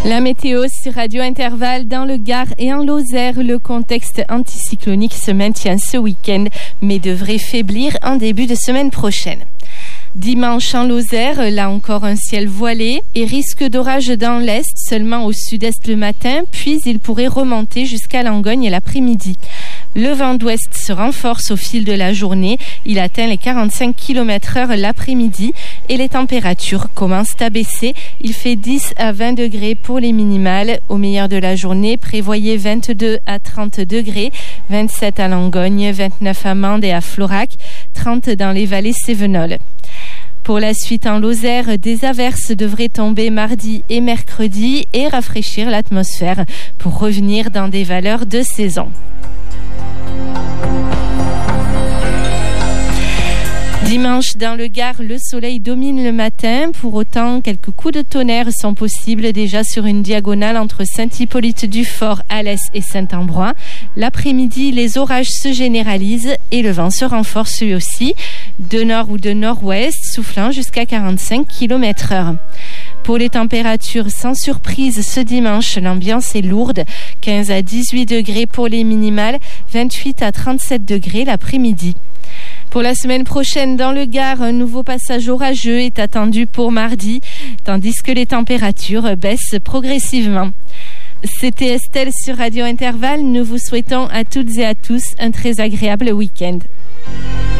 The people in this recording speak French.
La météo sur Radio Intervalle dans le Gard et en Lozère. Le contexte anticyclonique se maintient ce week-end, mais devrait faiblir en début de semaine prochaine. Dimanche en Lozère, là encore un ciel voilé et risque d'orage dans l'est, seulement au sud-est le matin, puis il pourrait remonter jusqu'à Langogne l'après-midi. Le vent d'ouest se renforce au fil de la journée. Il atteint les 45 km/h l'après-midi et les températures commencent à baisser. Il fait 10 à 20 degrés pour les minimales. Au meilleur de la journée, prévoyez 22 à 30 degrés, 27 à Langogne, 29 à Mende et à Florac, 30 dans les vallées cévenoles. Pour la suite en Lozère, des averses devraient tomber mardi et mercredi et rafraîchir l'atmosphère pour revenir dans des valeurs de saison. Dimanche, dans le Gard, le soleil domine le matin. Pour autant, quelques coups de tonnerre sont possibles déjà sur une diagonale entre Saint-Hippolyte-du-Fort, Alès et Saint-Ambrois. L'après-midi, les orages se généralisent et le vent se renforce lui aussi, de nord ou de nord-ouest, soufflant jusqu'à 45 km/h. Pour les températures, sans surprise, ce dimanche, l'ambiance est lourde. 15 à 18 degrés pour les minimales, 28 à 37 degrés l'après-midi. Pour la semaine prochaine, dans le Gard, un nouveau passage orageux est attendu pour mardi, tandis que les températures baissent progressivement. C'était Estelle sur Radio Intervalle. Nous vous souhaitons à toutes et à tous un très agréable week-end.